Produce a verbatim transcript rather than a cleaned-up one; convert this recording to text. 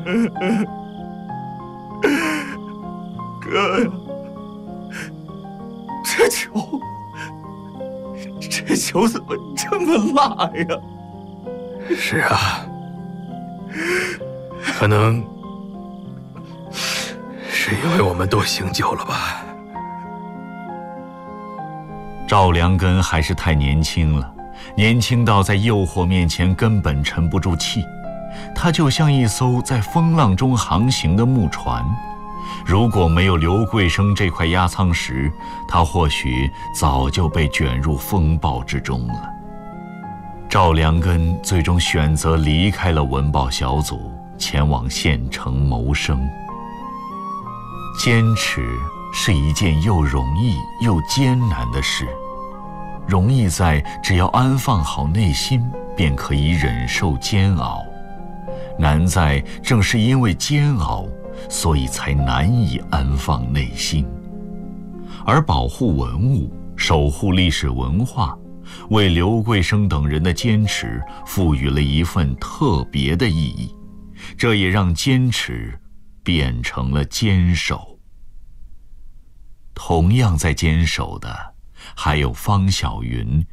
哥呀，这酒，这酒怎么这么辣呀？ 是啊，可能是因为我们都醒酒了吧。 赵良根还是太年轻了，年轻到在诱惑面前根本沉不住气。他就像一艘在风浪中航行的木船，如果没有刘桂生这块压舱石，他或许早就被卷入风暴之中了。赵良根最终选择离开了文保小组，前往县城谋生。坚持是一件又容易又艰难的事，容易在只要安放好内心，便可以忍受煎熬；难在正是因为煎熬，所以才难以安放内心。而保护文物，守护历史文化，为刘桂生等人的坚持赋予了一份特别的意义，这也让坚持变成了坚守。同样在坚守的，还有方小云